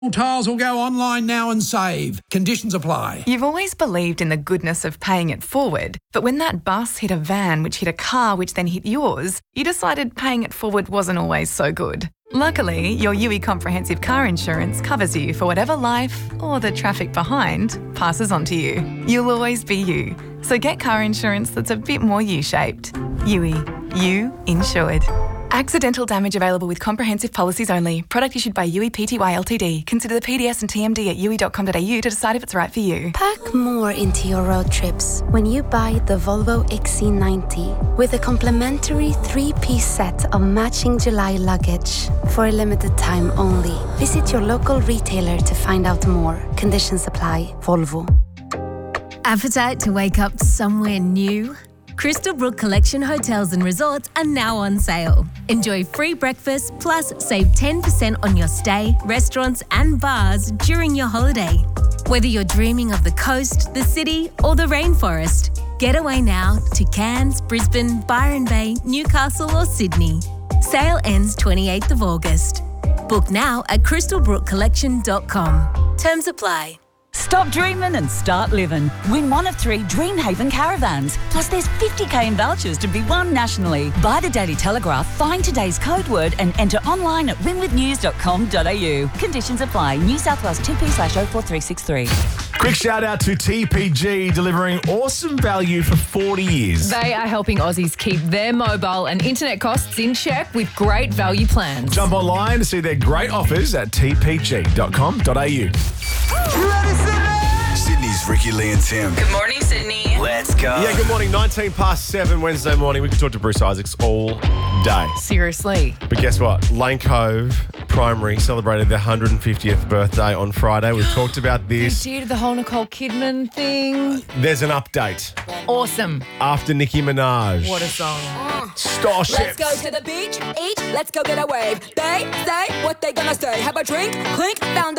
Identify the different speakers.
Speaker 1: Tiles will go online now and save. Conditions apply.
Speaker 2: You've always believed in the goodness of paying it forward, but when that bus hit a van which hit a car which then hit yours, you decided paying it forward wasn't always so good. Luckily, your UE Comprehensive Car Insurance covers you for whatever life, or the traffic behind, passes on to you. You'll always be you. So get car insurance that's a bit more U-shaped. UE. You insured. Accidental damage available with comprehensive policies only. Product issued by UE Pty Ltd. Consider the PDS and TMD at UE.com.au to decide if it's right for you.
Speaker 3: Pack more into your road trips when you buy the Volvo XC90 with a complimentary 3-piece set of matching July luggage for a limited time only. Visit your local retailer to find out more. Conditions apply. Volvo.
Speaker 4: Appetite to wake up somewhere new? Crystal Brook Collection Hotels and Resorts are now on sale. Enjoy free breakfast plus save 10% on your stay, restaurants and bars during your holiday. Whether you're dreaming of the coast, the city or the rainforest, get away now to Cairns, Brisbane, Byron Bay, Newcastle or Sydney. Sale ends 28th of August. Book now at crystalbrookcollection.com. Terms apply.
Speaker 5: Stop dreaming and start living. Win one of 3 Dreamhaven caravans. Plus there's 50k in vouchers to be won nationally. Buy the Daily Telegraph, find today's code word and enter online at winwithnews.com.au. Conditions apply. New South Wales TP/04363.
Speaker 6: Quick shout out to TPG, delivering awesome value for 40 years.
Speaker 7: They are helping Aussies keep their mobile and internet costs in check with great value plans.
Speaker 6: Jump online to see their great offers at tpg.com.au.
Speaker 8: Sydney's Ricky, Lee and Tim.
Speaker 9: Good morning, Sydney.
Speaker 8: Let's go.
Speaker 6: Yeah, good morning. 7 Wednesday morning. We can talk to Bruce Isaacs all day.
Speaker 7: Seriously.
Speaker 6: But guess what? Lane Cove Primary celebrated their 150th birthday on Friday. We've talked about this.
Speaker 7: They did the whole Nicole Kidman thing.
Speaker 6: There's an update.
Speaker 7: Awesome.
Speaker 6: After Nicki Minaj.
Speaker 7: What a song.
Speaker 6: Starships.
Speaker 9: Let's go to the beach, eat, let's go get a wave. They say what they gonna say. Have a drink, clink, found